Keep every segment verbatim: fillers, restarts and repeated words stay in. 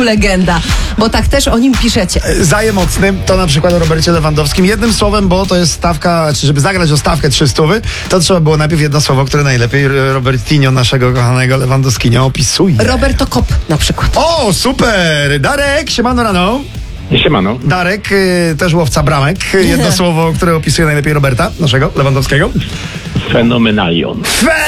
legenda, bo tak też o nim piszecie. Zaje mocnym, to na przykład o Robercie Lewandowskim. Jednym słowem, bo to jest stawka, czy żeby zagrać o stawkę trzystówy, to trzeba było najpierw jedno słowo, które najlepiej Robertinho, naszego kochanego Lewandowskiego, opisuje. Roberto Kop na przykład. O, super! Darek, siemano rano. Siemano. Darek, y, też łowca bramek. Jedno słowo, które opisuje najlepiej Roberta, naszego Lewandowskiego. Fenomenalion.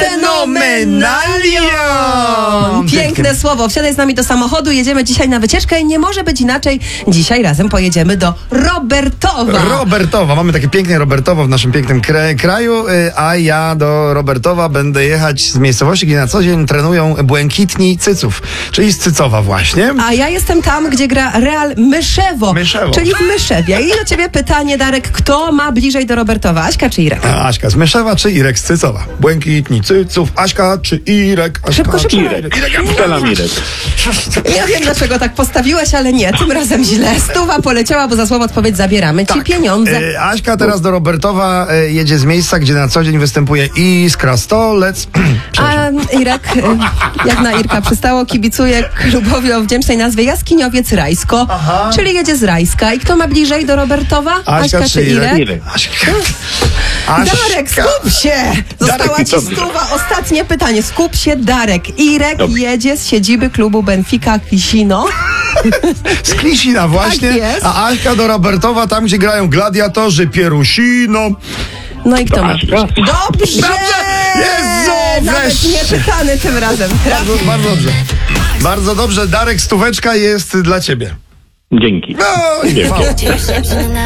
Fenomenalion! Piękne słowo. Wsiadaj z nami do samochodu, jedziemy dzisiaj na wycieczkę i nie może być inaczej. Dzisiaj razem pojedziemy do Robertowa. Robertowa. Mamy takie piękne Robertowo w naszym pięknym kra- kraju, y, a ja do Robertowa będę jechać z miejscowości, gdzie na co dzień trenują błękitni Cyców, czyli z Cycowa właśnie. A ja jestem tam, gdzie gra Real Myszewo, Myszewo. czyli w Myszewie. I do ciebie pytanie, Darek, kto ma bliżej do Robertowa? Aśka czy Irek? A Aśka z Myszewa czy Irek z Cycowa? Błękitni Cyców, Aśka czy Irek? Aśka, Szybko, szybko. Irek. Strzelam Irek. Ja wiem, dlaczego tak postawiłeś, ale nie, tym razem źle. Stuwa poleciała, bo za słową odpowiedź zabieramy ci pieniądze. Y, Aśka teraz do Robertowa y, jedzie z miejsca, gdzie na co dzień występuje Iskra Stolec. A Irek, y, jak na Irka przystało, kibicuje klubowi o wdzięcznej nazwie Jaskiniowiec Rajsko, Aha. czyli jedzie z Rajska. I kto ma bliżej do Robertowa? Aśka czy Irek? Irek. Aśka. Darek, skup się! Została Darek, ci dobrze. stuwa. Ostatnie pytanie. Skup się, Darek. Irek Dobrze. jedzie z siedziby klubu Benfica Kisino. Z Klisina właśnie, Tak jest. a Aśka do Robertowa, tam gdzie grają gladiatorzy, Pierusino. No i kto ma? Aśka. Dobrze! Dobrze! Jezu, Nawet wreszcie. nie pytany tym razem. Bardzo, bardzo dobrze. Bardzo dobrze, Darek, stóweczka jest dla ciebie. Dzięki. No, nie Dzięki. mało.